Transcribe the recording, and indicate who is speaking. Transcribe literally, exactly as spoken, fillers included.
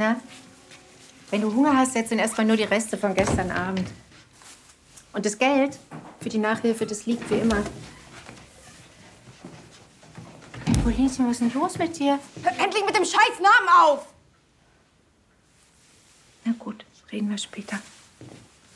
Speaker 1: Na? Wenn du Hunger hast, setz dann erstmal nur die Reste von gestern Abend. Und das Geld für die Nachhilfe, das liegt wie immer. Polinchen, was ist denn los mit dir?
Speaker 2: Hör endlich mit dem scheiß Namen auf!
Speaker 1: Na gut, reden wir später.